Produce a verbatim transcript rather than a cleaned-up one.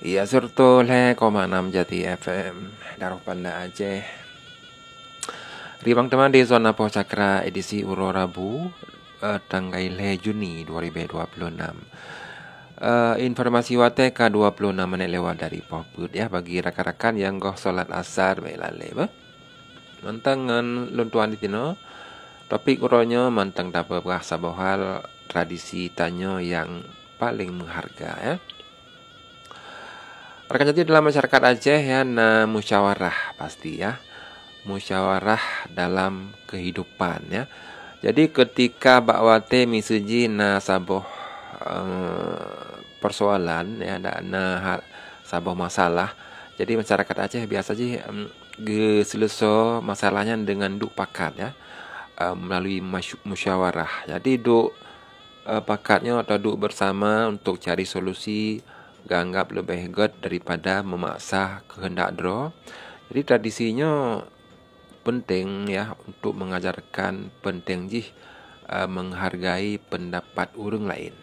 Iya serta le koma enam Jati F M Daruh Panda Aceh. Ribang teman di zona Poh Cakra edisi Uro Rabu eh, tanggal le Juni dua ribu dua puluh enam. Uh, informasi wate ka dua puluh enam menit lewat dari Poh Put ya bagi rakan-rakan yang goh solat asar baik lale ba. Mantangan luntuan di tino. Topik uronya mantang dapat berasa bohal tradisi tanyo yang paling mengharga ya. Rekan jadi dalam masyarakat Aceh ya na musyawarah pasti ya. Musyawarah dalam kehidupan ya. Jadi ketika bakwate misuji na saboh uh, persoalan ya na saboh masalah. Jadi masyarakat Aceh biasa je um, selesai masalahnya dengan duk pakat ya. Uh, melalui musyawarah. Jadi duk uh, pakatnya atau duk bersama untuk cari solusi ganggap lebih good daripada memaksa kehendak draw. Jadi tradisinya penting ya untuk mengajarkan penting jih uh, menghargai pendapat orang lain.